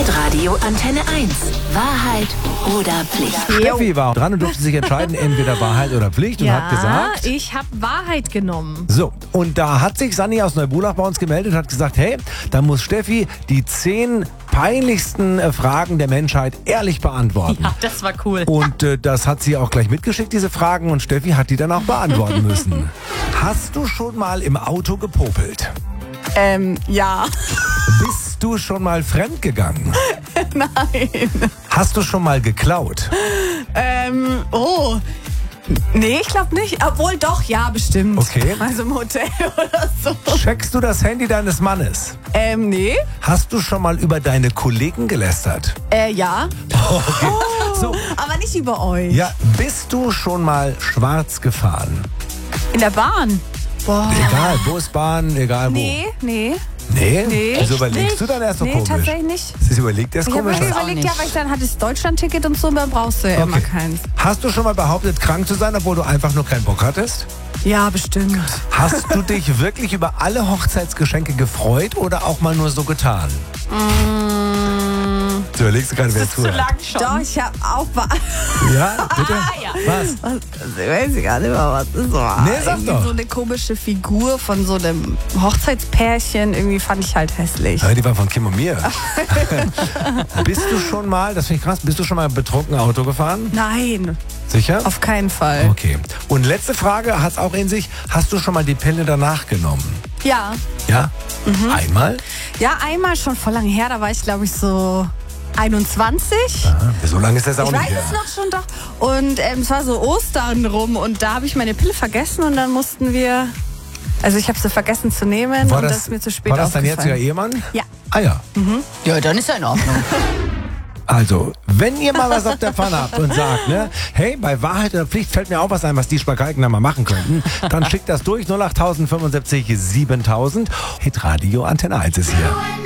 Hitradio Antenne 1. Wahrheit oder Pflicht? Steffi war dran und durfte sich entscheiden, entweder Wahrheit oder Pflicht und hat gesagt... ich habe Wahrheit genommen. So, und da hat sich Sanni aus Neubulach bei uns gemeldet und hat gesagt, hey, da muss Steffi die 10 peinlichsten Fragen der Menschheit ehrlich beantworten. Ja, das war cool. Und das hat sie auch gleich mitgeschickt, diese Fragen, und Steffi hat die dann auch beantworten müssen. Hast du schon mal im Auto gepopelt? Ja. Bist du schon mal fremdgegangen? Nein. Hast du schon mal geklaut? Nee, ich glaube nicht. Obwohl doch, ja, bestimmt. Okay. Also im Hotel oder so. Checkst du das Handy deines Mannes? Nee. Hast du schon mal über deine Kollegen gelästert? Ja. Okay. So, Aber nicht über euch. ja, bist du schon mal schwarz gefahren? In der Bahn. Boah. Egal, Busbahn, egal wo. Nee. Nee? Nee. Wieso überlegst du dann erst so Nee, komisch? tatsächlich nicht. Sie überlegt erst Ich habe komisch. mir was? überlegt, ja, weil ich dann hatte das Deutschlandticket und so, dann brauchst du ja immer Okay. keins. Hast du schon mal behauptet, krank zu sein, obwohl du einfach nur keinen Bock hattest? Ja, bestimmt. Hast du dich wirklich über alle Hochzeitsgeschenke gefreut oder auch mal nur so getan? Du überlegst gerade, wer zuhört. schon. Doch, ich habe auch... Ja, bitte? ja. Was? Ich weiß gar nicht mehr, was das war. Nee, sag irgendwie doch. so eine komische Figur von so einem Hochzeitspärchen. Irgendwie fand ich halt hässlich. Ja, die war von Kim und mir. Bist du schon mal, das finde ich krass, bist du schon mal betrunken Auto gefahren? Nein, Sicher? auf keinen Fall. Okay. Und letzte Frage, hat es auch in sich, hast du schon mal die Pille danach genommen? Ja. Ja? Einmal? Ja, einmal schon vor lang her, da war ich glaube ich so 21. Aha, so lange ist das auch Ich nicht weiß her. es noch schon doch. Und es war so Ostern rum und da habe ich meine Pille vergessen und dann mussten wir... Also ich habe sie vergessen zu nehmen und das ist mir zu spät war das dein jetziger aufgefallen. Ehemann? Ja. Ah ja. Ja, dann ist ja in Ordnung. Also, wenn ihr mal was auf der Pfanne habt und sagt, ne, hey, bei Wahrheit oder Pflicht fällt mir auch was ein, was die Spakalken da mal machen könnten, dann schickt das durch 08075 7000. Hitradio Antenne 1 ist hier.